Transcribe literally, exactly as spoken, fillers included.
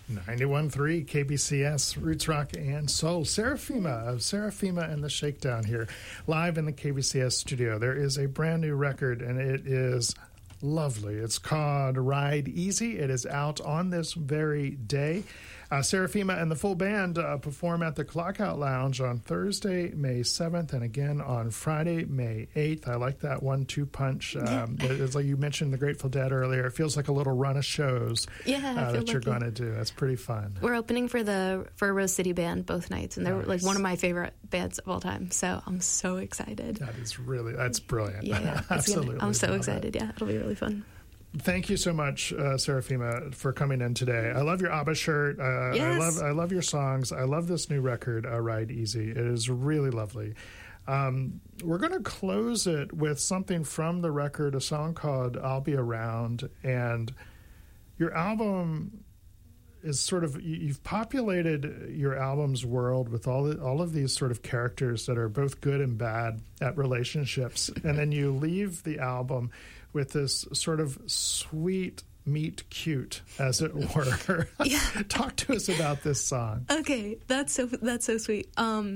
ninety-one point three K B C S, Roots Rock and Soul. Seraphima of Seraphima and the Shakedown here, live in the K B C S studio. There is a brand new record, and it is lovely. It's called Ride Easy. It is out on this very day. Uh, Seraphima and the full band uh, perform at the Clockout Lounge on Thursday, May seventh, and again on Friday, May eighth. I like that one two punch. Um, yeah. It's like you mentioned the Grateful Dead earlier. It feels like a little run of shows yeah, uh, that you're going to do. That's pretty fun. We're opening for the for Rose City Band both nights, and they're nice. like one of my favorite bands of all time. So I'm so excited. That is really, that's brilliant. Yeah, yeah. Absolutely. Gonna, I'm so Love excited. it. Yeah, it'll be really fun. Thank you so much, uh, Seraphima, for coming in today. I love your ABBA shirt. Uh, yes. I love I love your songs. I love this new record, uh, Ride Easy. It is really lovely. Um, we're going to close it with something from the record, a song called I'll Be Around. And your album is sort of, you've populated your album's world with all the, all of these sort of characters that are both good and bad at relationships. And then you leave the album with this sort of sweet meet cute, as it were. Yeah. Talk to us about this song. Okay, that's so that's so sweet. Um,